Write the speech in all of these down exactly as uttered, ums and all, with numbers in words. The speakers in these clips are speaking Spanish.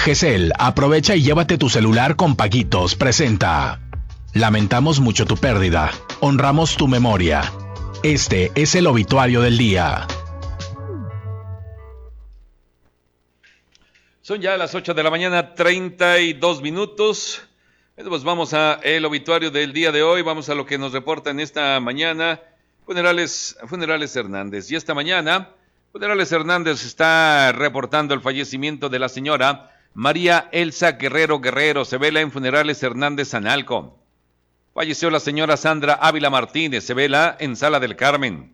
G C L, aprovecha y llévate tu celular con Paguitos, presenta. Lamentamos mucho tu pérdida, honramos tu memoria. Este es el obituario del día. Son ya las ocho de la mañana, treinta y dos minutos. Pues vamos a el obituario del día de hoy, vamos a lo que nos reporta en esta mañana Funerales, Funerales Hernández. Y esta mañana, Funerales Hernández está reportando el fallecimiento de la señora María Elsa Guerrero Guerrero, se vela en Funerales Hernández Analco. Falleció la señora Sandra Ávila Martínez, se vela en Sala del Carmen.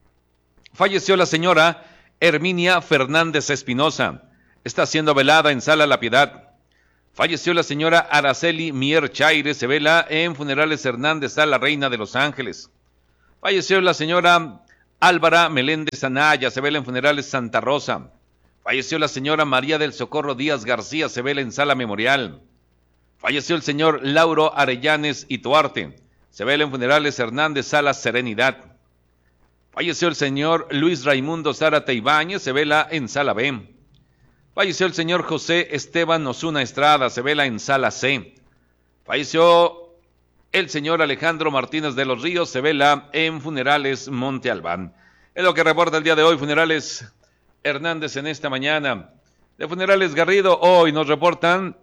Falleció la señora Herminia Fernández Espinosa, está siendo velada en Sala La Piedad. Falleció la señora Araceli Mier Chaire, se vela en Funerales Hernández a la Reina de Los Ángeles. Falleció la señora Álvara Meléndez Anaya, se vela en Funerales Santa Rosa. Falleció la señora María del Socorro Díaz García, se vela en Sala Memorial. Falleció el señor Lauro Arellanes Ituarte, se vela en Funerales Hernández Sala Serenidad. Falleció el señor Luis Raimundo Zárate Ibáñez, se vela en Sala B. Falleció el señor José Esteban Osuna Estrada, se vela en Sala C. Falleció el señor Alejandro Martínez de los Ríos, se vela en Funerales Monte Albán. Es lo que reporta el día de hoy Funerales Hernández en esta mañana. De Funerales Garrido, hoy nos reportan,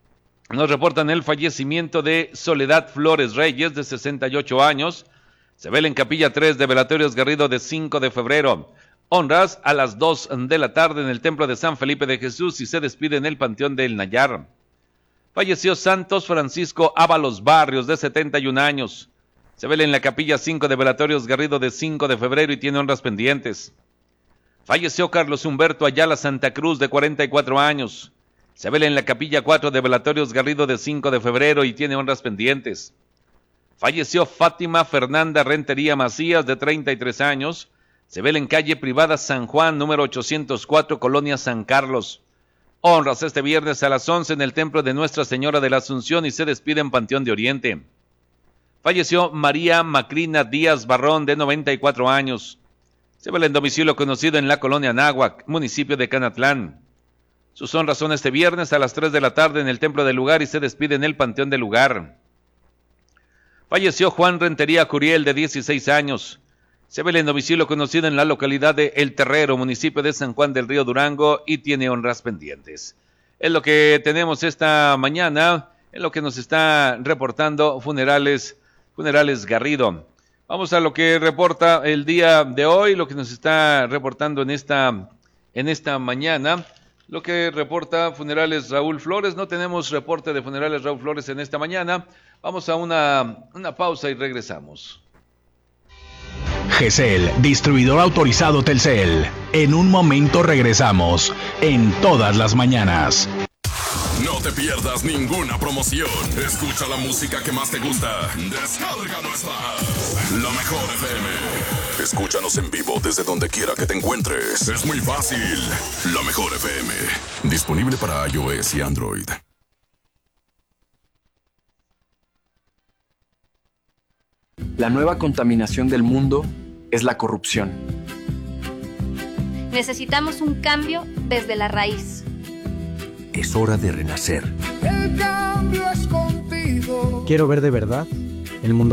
nos reportan el fallecimiento de Soledad Flores Reyes, de sesenta y ocho años. Se vela en Capilla tres de Velatorios Garrido de cinco de febrero. Honras a las dos de la tarde en el Templo de San Felipe de Jesús y se despide en el Panteón del Nayar. Falleció Santos Francisco Ábalos Barrios, de setenta y un años. Se vela en la Capilla cinco de Velatorios Garrido de cinco de febrero y tiene honras pendientes. Falleció Carlos Humberto Ayala Santa Cruz, de cuarenta y cuatro años. Se vela en la Capilla cuatro de Velatorios Garrido de cinco de febrero y tiene honras pendientes. Falleció Fátima Fernanda Rentería Macías, de treinta y tres años. Se vela en calle privada San Juan, número ochocientos cuatro, Colonia San Carlos. Honras este viernes a las once en el Templo de Nuestra Señora de la Asunción y se despide en Panteón de Oriente. Falleció María Macrina Díaz Barrón, de noventa y cuatro años. Se vela en domicilio conocido en la Colonia Anáhuac, municipio de Canatlán. Sus honras son este viernes a las tres de la tarde en el Templo del lugar y se despide en el Panteón del lugar. Falleció Juan Rentería Curiel, de dieciséis años. Se vela en domicilio conocido en la localidad de El Terrero, municipio de San Juan del Río Durango, y tiene honras pendientes. Es lo que tenemos esta mañana, es lo que nos está reportando Funerales, Funerales Garrido. Vamos a lo que reporta el día de hoy, lo que nos está reportando en esta, en esta mañana. Lo que reporta Funerales Raúl Flores. No tenemos reporte de Funerales Raúl Flores en esta mañana. Vamos a una, una pausa y regresamos. G C L, distribuidor autorizado Telcel. En un momento regresamos, en todas las mañanas. No te pierdas ninguna promoción. Escucha la música que más te gusta. Descarga nuestra La Mejor F M. Escúchanos en vivo desde donde quiera que te encuentres. Es muy fácil. La Mejor F M. Disponible para iOS y Android. La nueva contaminación del mundo es la corrupción. Necesitamos un cambio desde la raíz. Es hora de renacer. El cambio es contigo. Quiero ver de verdad el mundo